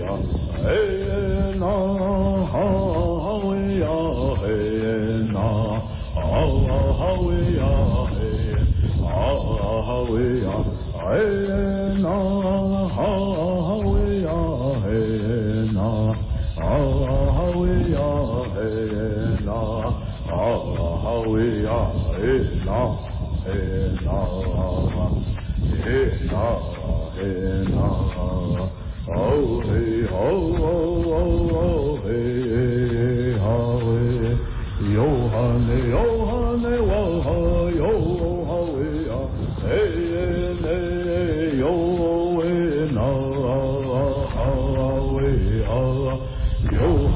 呀，嘿那哈喂呀嘿那哈喂呀嘿喂呀嘿那哈喂呀嘿那喂呀嘿那喂呀嘿那嘿那。嘿那嘿那，哦嘿哦哦哦嘿哈喂，哟哈嘞哟哈嘞哇哈哟哈喂呀，嘿嘞哟喂那哈喂啊，哟